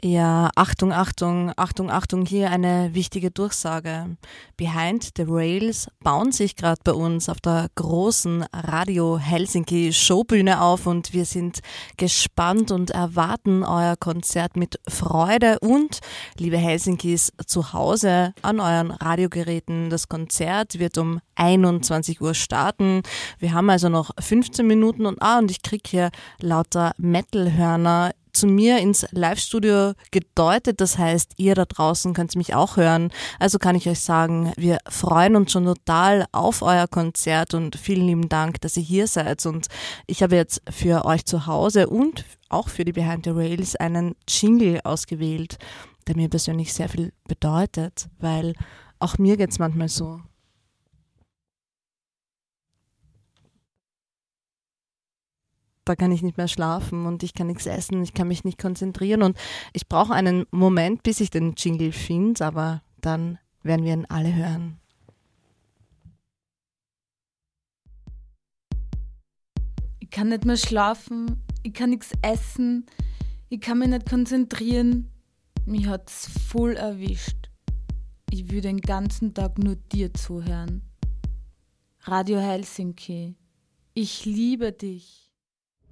Ja, Achtung, Achtung, Achtung, Achtung, hier eine wichtige Durchsage. Behind the Rails bauen sich gerade bei uns auf der großen Radio Helsinki Showbühne auf und wir sind gespannt und erwarten euer Konzert mit Freude und, liebe Helsinkis, zu Hause an euren Radiogeräten. Das Konzert wird um 21 Uhr starten. Wir haben also noch 15 Minuten und ich krieg hier lauter Metal-Hörner zu mir ins Live-Studio gedeutet. Das heißt, ihr da draußen könnt mich auch hören. Also kann ich euch sagen, wir freuen uns schon total auf euer Konzert und vielen lieben Dank, dass ihr hier seid. Und ich habe jetzt für euch zu Hause und auch für die Behind the Rails einen Jingle ausgewählt, der mir persönlich sehr viel bedeutet, weil auch mir geht's manchmal so. Da kann ich nicht mehr schlafen und ich kann nichts essen, ich kann mich nicht konzentrieren und ich brauche einen Moment, bis ich den Jingle finde, aber dann werden wir ihn alle hören. Ich kann nicht mehr schlafen, ich kann nichts essen, ich kann mich nicht konzentrieren. Mich hat's voll erwischt. Ich will den ganzen Tag nur dir zuhören. Radio Helsinki, ich liebe dich.